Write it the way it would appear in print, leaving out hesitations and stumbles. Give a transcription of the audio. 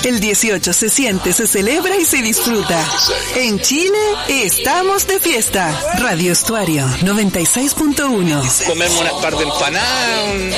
El 18 se siente, se celebra y se disfruta. En Chile estamos de fiesta. Radio Estuario 96.1. Comerme unas par de empanadas,